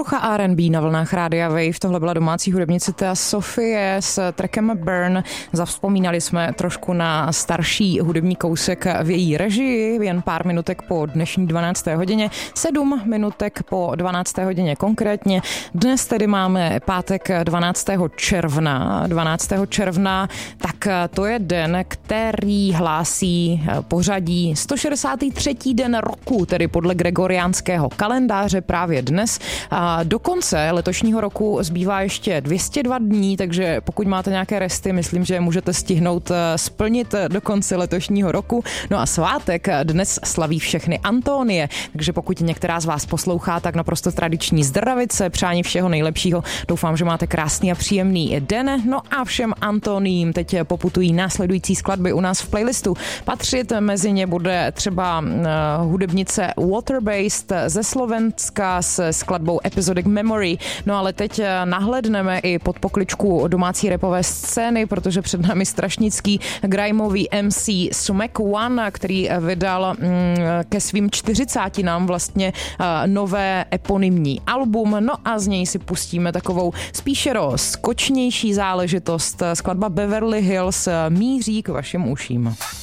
Trocha R&B na vlnách Rádia Wave. Tohle byla domácí hudebnice Thea Sofie s trackem Burn. Zavzpomínali jsme trošku na starší hudební kousek v její režii. Jen pár minutek po dnešní 12. hodině. 7 minutek po 12. hodině konkrétně. Dnes tedy máme pátek 12. června. 12. června, tak to je den, který hlásí pořadí 163. den roku, tedy podle gregoriánského kalendáře právě dnes. A do konce letošního roku zbývá ještě 202 dní, takže pokud máte nějaké resty, myslím, že můžete stihnout splnit do konce letošního roku. No a svátek dnes slaví všechny Antonie, takže pokud některá z vás poslouchá, tak naprosto tradiční zdravice, přání všeho nejlepšího. Doufám, že máte krásný a příjemný den. No a všem Antoniím teď poputují následující skladby u nás v playlistu. Patřit mezi ně bude třeba hudebnice Waterbased ze Slovenska s skladbou Episodic Memory. No ale teď nahlédneme i pod pokličku domácí rapové scény, protože před námi strašnický grimeový MC Smack One, který vydal ke svým 40 vlastně nové eponymní album. No a z něj si pustíme takovou spíše skočnější záležitost. Skladba Beverly Hills míří k vašim uším.